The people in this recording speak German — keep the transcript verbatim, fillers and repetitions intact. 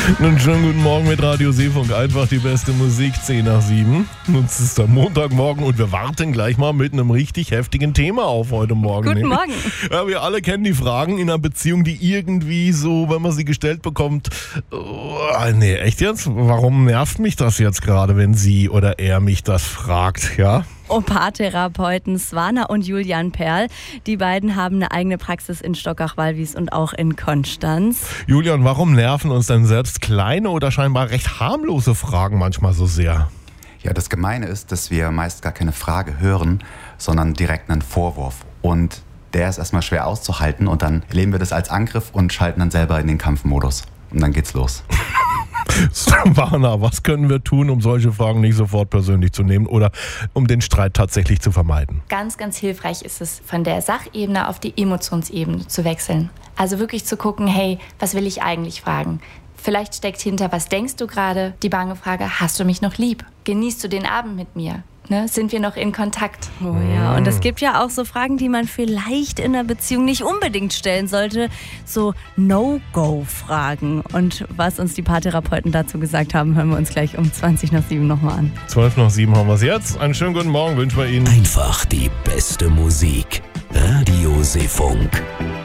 Einen schönen guten Morgen mit Radio Seefunk. Einfach die beste Musik, zehn nach sieben. Und es ist am Montagmorgen und wir warten gleich mal mit einem richtig heftigen Thema auf heute Morgen. Guten Morgen. Ja, wir alle kennen die Fragen in einer Beziehung, die irgendwie so, wenn man sie gestellt bekommt, oh, nee, echt jetzt? Warum nervt mich das jetzt gerade, wenn sie oder er mich das fragt, ja? Paartherapeuten Swana und Julian Perl. Die beiden haben eine eigene Praxis in Stockach-Walwies und auch in Konstanz. Julian, warum nerven uns denn selbst kleine oder scheinbar recht harmlose Fragen manchmal so sehr? Ja, das Gemeine ist, dass wir meist gar keine Frage hören, sondern direkt einen Vorwurf. Und der ist erstmal schwer auszuhalten und dann erleben wir das als Angriff und schalten dann selber in den Kampfmodus. Und dann geht's los. Swana, was können wir tun, um solche Fragen nicht sofort persönlich zu nehmen oder um den Streit tatsächlich zu vermeiden? Ganz, ganz hilfreich ist es, von der Sachebene auf die Emotionsebene zu wechseln. Also wirklich zu gucken, hey, was will ich eigentlich fragen? Vielleicht steckt hinter, was denkst du gerade? Die bange Frage, hast du mich noch lieb? Genießt du den Abend mit mir? Ne? Sind wir noch in Kontakt? Oh ja, und es gibt ja auch so Fragen, die man vielleicht in einer Beziehung nicht unbedingt stellen sollte. So No-Go-Fragen. Und was uns die Paartherapeuten dazu gesagt haben, hören wir uns gleich um zwanzig nach sieben nochmal an. zwölf nach sieben haben wir es jetzt. Einen schönen guten Morgen wünschen wir Ihnen. Einfach die beste Musik. Radio Seefunk.